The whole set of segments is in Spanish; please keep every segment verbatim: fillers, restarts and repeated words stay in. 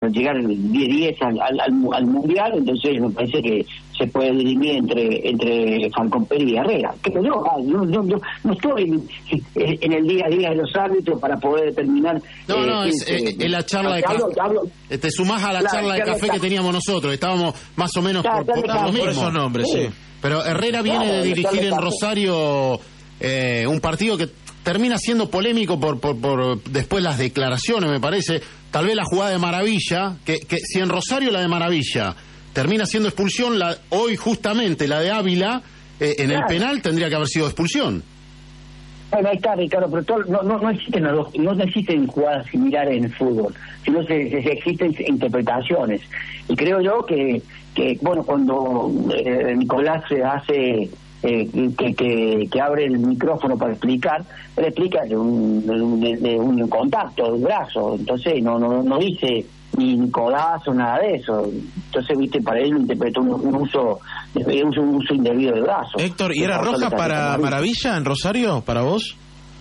llegar diez diez al, al, al Mundial, entonces me parece que se puede dirimir entre entre Falcón Pérez y Herrera. Que yo, yo, yo, yo no estoy en, en el día a día de los árbitros para poder determinar... No, eh, no, es, eh, es, es la charla de café. Hablo, hablo, te sumás a la, la charla de café que teníamos nosotros, estábamos más o menos claro, por, por, claro, por los por mismos. esos nombres, sí. Pero Herrera viene claro, de dirigir en café. Rosario eh, un partido que termina siendo polémico por, por, por después las declaraciones, me parece. Tal vez la jugada de Maravilla, que, que si en Rosario la de Maravilla termina siendo expulsión, la, hoy justamente la de Ávila, eh, en claro. el penal tendría que haber sido expulsión. Bueno, ahí está, Ricardo, pero todo, no, no, no existen los, no existen jugadas similares en el fútbol, sino se, se, se existen interpretaciones. Y creo yo que, que bueno, cuando eh, Nicolás se hace... Eh, que, que, que abre el micrófono para explicar, él explica de un, de un, de un contacto del brazo, entonces no no no dice ni codazo, nada de eso. Entonces, viste, para él lo interpretó un, un uso un, un uso indebido del brazo. Héctor, ¿y era roja para Maravilla en Rosario, para vos?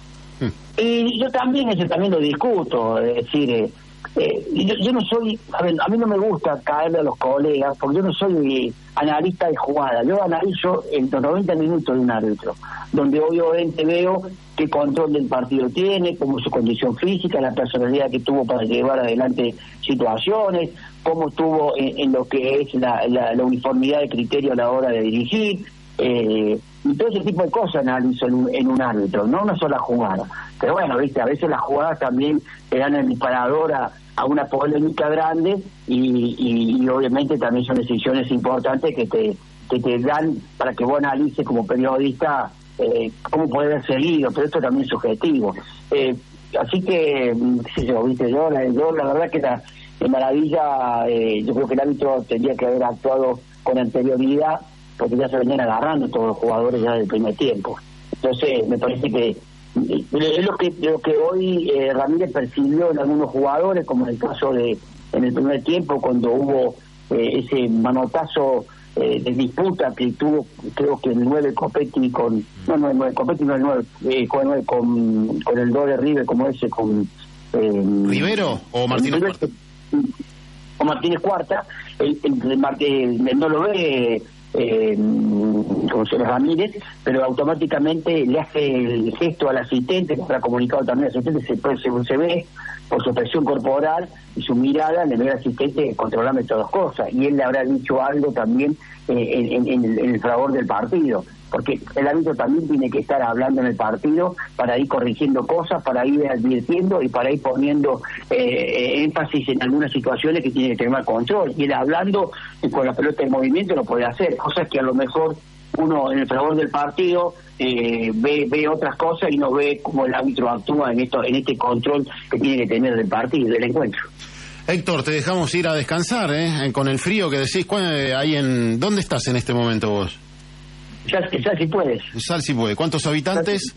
Y yo también, eso también lo discuto, es decir... Eh, Eh, yo, yo no soy, a ver, a mí no me gusta caerle a los colegas, porque yo no soy analista de jugada, yo analizo en los noventa minutos de un árbitro, donde obviamente veo qué control del partido tiene, cómo su condición física, la personalidad que tuvo para llevar adelante situaciones, cómo estuvo en, en lo que es la, la, la uniformidad de criterio a la hora de dirigir, eh, y todo ese tipo de cosas analizo en un, en un árbitro, no una sola jugada. Pero bueno, viste, a veces las jugadas también te dan el disparador a, a una polémica grande y, y, y obviamente también son decisiones importantes que te que te dan para que vos analices como periodista eh, cómo puede haber seguido, pero esto también es subjetivo. Eh, así que, qué sé yo, viste, yo la, yo, la verdad que la, la Maravilla, eh, yo creo que el árbitro tendría que haber actuado con anterioridad, porque ya se venían agarrando todos los jugadores ya del primer tiempo. Entonces, me parece que es lo que lo que hoy eh, Ramírez percibió en algunos jugadores, como en el caso de en el primer tiempo, cuando hubo eh, ese manotazo eh, de disputa que tuvo, creo que el nueve Copetti con... No, no, el nueve Copetti no el nueve, eh, con, el con, con el dos de River, como ese, con... Eh, ¿Rivero o Martínez River, Cuarta? O Martínez Cuarta, el, el, el, el, no lo ve... Eh, como se Ramírez, pero automáticamente le hace el gesto al asistente, que está comunicado también al asistente, se, según se ve por su expresión corporal y su mirada, le ve al asistente controlarme todas las cosas, y él le habrá dicho algo también eh, en, en, en, en el favor del partido, porque el árbitro también tiene que estar hablando en el partido para ir corrigiendo cosas, para ir advirtiendo y para ir poniendo eh, énfasis en algunas situaciones que tiene que tener control, y él hablando con la pelota en movimiento lo puede hacer, cosas que a lo mejor uno en el favor del partido eh, ve ve otras cosas y no ve cómo el árbitro actúa en esto en este control que tiene que tener del partido, del encuentro. Héctor, te dejamos ir a descansar, ¿eh? Con el frío que decís, ahí en, ¿dónde estás en este momento vos? Ya, ya si puedes. Sal si puede. ¿Cuántos habitantes?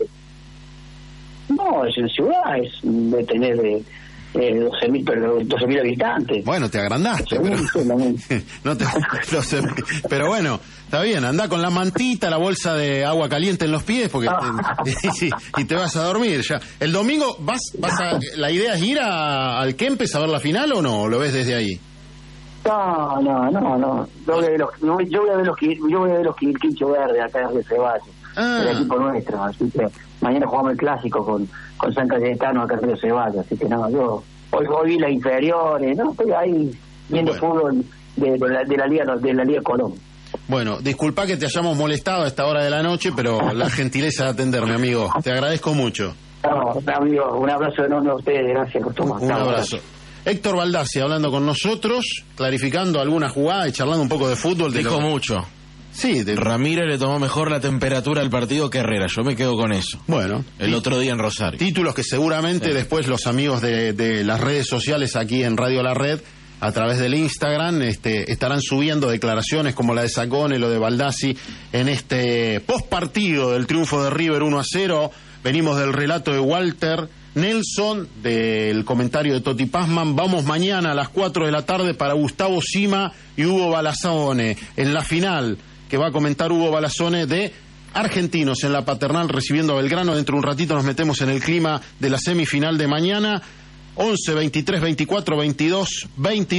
No, es en ciudad, es de tener eh, eh, doce mil habitantes. Bueno, te agrandaste, pero no te, doce mil, pero bueno, está bien, andá con la mantita, la bolsa de agua caliente en los pies, porque te, y, y te vas a dormir ya. El domingo vas, vas a, la idea es ir a, al Kempes a ver la final o no, ¿o lo ves desde ahí? No, no, no, no. Yo voy a ver los, yo voy a ver los, yo voy a ver los Quincho Verde acá de Ceballos, ah. el equipo nuestro, así que mañana jugamos el clásico con, con San Cayetano acá en Río Ceballos, así que no, yo hoy, hoy vi las inferiores, no, estoy ahí viendo bueno. fútbol de, de, la, de la Liga de la Liga Colón. Bueno, disculpa que te hayamos molestado a esta hora de la noche, pero la gentileza de atenderme, amigo, te agradezco mucho. No, amigo, un abrazo enorme a ustedes, gracias por tomar. Un abrazo. Héctor Baldassi hablando con nosotros, clarificando alguna jugada y charlando un poco de fútbol. De Dijo lo... mucho. Sí, de... Ramírez le tomó mejor la temperatura al partido que Herrera. Yo me quedo con eso. Bueno. El otro día en Rosario. Títulos que seguramente sí. Después los amigos de, de las redes sociales aquí en Radio La Red, a través del Instagram, este, estarán subiendo declaraciones como la de Sagone, lo de Baldassi, en este postpartido del triunfo de River uno a cero. Venimos del relato de Walter Nelson, del comentario de Toti Pazman. Vamos mañana a las cuatro de la tarde para Gustavo Sima y Hugo Balazzone en la final que va a comentar Hugo Balazzone de Argentinos en la Paternal recibiendo a Belgrano. Dentro de un ratito nos metemos en el clima de la semifinal de mañana. once, veintitrés, veinticuatro, veintidós, veintidós